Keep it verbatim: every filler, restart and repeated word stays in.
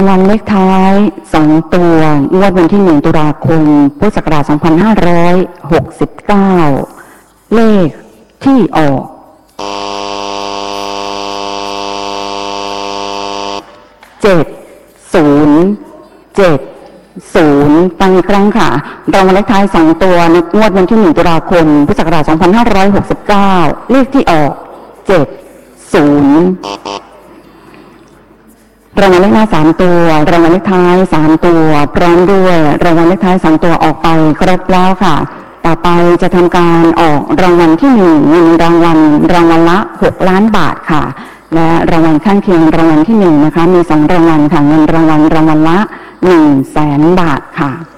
างวัลเลขท้ายสองตัวงวดวันที่หนึ่งตุลาคมพุทธศักราชสองพันห้าร้อยหกสิบเก้าเลขที่ออกเจ็ดศูนย์เจ็ดศูนย์ฟังอีกครั้งค่ะรางวัลเลขท้ายสองตัวในงวดวันที่หนึ่งตุลาคมพุทธศักราชสองพันห้าร้อยหกสิบเก้าเลขที่ออกเจ็ดศูนย์รางวัลเลขหน้าสามตัวรางวัลเลขท้ายสามตัวพร้อมด้วยรางวัลเลขท้ายสองตัวออกไปครบแล้วค่ะต่อไปจะทำการออกรางวัลที่หนึ่งเงินรางวัลรางวัลละหกล้านบาทค่ะและรางวัลข้างเคียงรางวัลที่หนึ่งนะคะมีสองรางวัลค่ะเงินรางวัลรางวัลละหนึ่งแสนบาทค่ะ